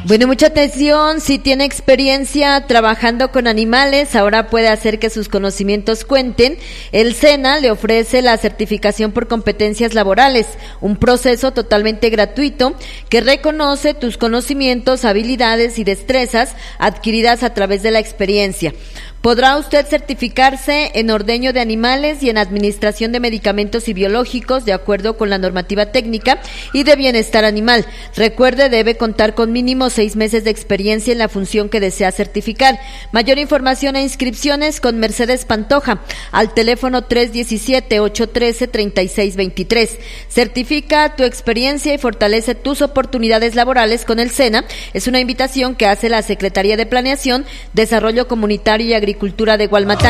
Bueno, mucha atención, si tiene experiencia trabajando con animales, ahora puede hacer que sus conocimientos cuenten. El SENA le ofrece la certificación por competencias laborales, un proceso totalmente gratuito que reconoce tus conocimientos, habilidades y destrezas adquiridas a través de la experiencia. Podrá usted certificarse en ordeño de animales y en administración de medicamentos y biológicos de acuerdo con la normativa técnica y de bienestar animal. Recuerde, debe contar con mínimo 6 meses de experiencia en la función que desea certificar. Mayor información e inscripciones con Mercedes Pantoja al teléfono 317-813-3623. Certifica tu experiencia y fortalece tus oportunidades laborales con el SENA. Es una invitación que hace la Secretaría de Planeación, Desarrollo Comunitario y Agricultura de Gualmatán.